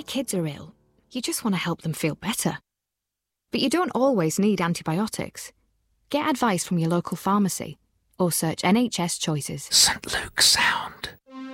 kids are ill, you just want to help them feel better. But you don't always need antibiotics. Get advice from your local pharmacy or search NHS Choices. St Luke's Sound.